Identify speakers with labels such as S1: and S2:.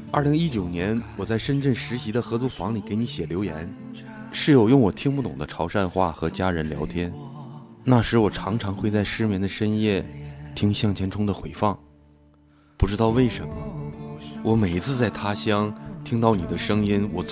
S1: 2019年，我在深圳实习的合租房里给你写留言，室友用我听不懂的潮汕话和家人聊天。那时我常常会在失眠的深夜听向前冲的回放，不知道为什么，我每一次在他乡听到你的声音，我